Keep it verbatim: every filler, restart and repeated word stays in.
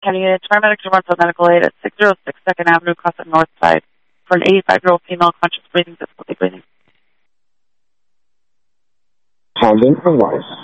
Can you get paramedics or rental medical aid at six oh six second Avenue, Crescent North Side, for an eighty-five-year-old female conscious breathing, difficulty breathing? Holding for voice.